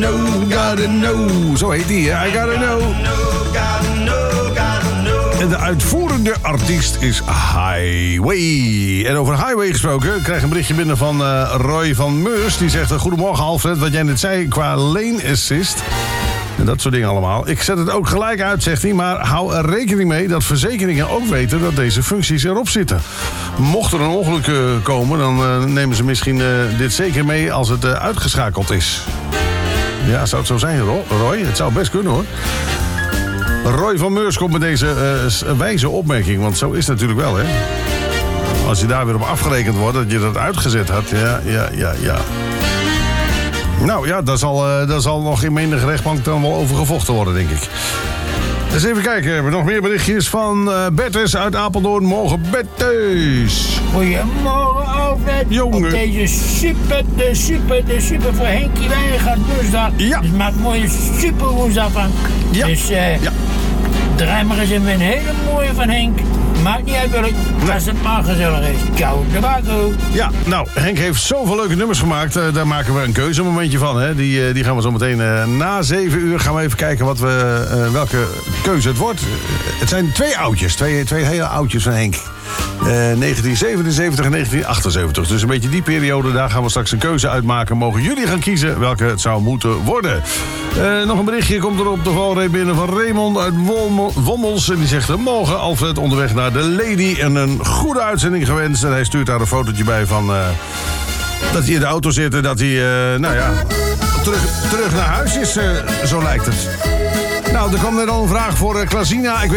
gotta know. Zo heet die, hè? I gotta know. En de uitvoerende artiest is Highway. En over Highway gesproken, ik krijg een berichtje binnen van Roy van Meurs. Die zegt, goedemorgen Alfred, wat jij net zei qua lane assist. En dat soort dingen allemaal. Ik zet het ook gelijk uit, zegt hij. Maar hou er rekening mee dat verzekeringen ook weten dat deze functies erop zitten. Mocht er een ongeluk komen, dan nemen ze misschien dit zeker mee als het uitgeschakeld is. Ja, zou het zo zijn, Roy? Het zou best kunnen, hoor. Roy van Meurs komt met deze wijze opmerking. Want zo is het natuurlijk wel, hè. Als je daar weer op afgerekend wordt dat je dat uitgezet had. Ja. Nou ja, daar zal nog in menige rechtbank dan wel over gevochten worden, denk ik. Dus even kijken, hebben we nog meer berichtjes van Bertus uit Apeldoorn. Morgen Bertus. Goedemorgen Alfred. Jongen. Op deze super voor Henkie Wijngaard woensdag. Ja. Dus maak mooie super woensdag van. Ja. Dus ja. draai maar eens even een hele mooie van Henk. Maakt niet uit welk, als het maar gezellig is. Ciao, de Baco. Ja, nou, Henk heeft zoveel leuke nummers gemaakt. Daar maken we een keuzemomentje van. Hè. Die gaan we zo meteen na 7 uur gaan we even kijken welke keuze het wordt. Het zijn 2 oudjes, twee hele oudjes van Henk. 1977 en 1978. Dus een beetje die periode, daar gaan we straks een keuze uitmaken. Mogen jullie gaan kiezen welke het zou moeten worden. Nog een berichtje komt er op de valreep binnen van Raymond uit Wommels. En die zegt, morgen Alfred onderweg naar de Lady. En een goede uitzending gewenst. En hij stuurt daar een fotootje bij van dat hij in de auto zit. En dat hij, terug naar huis is. Zo lijkt het. Nou, er kwam net al een vraag voor Klasina.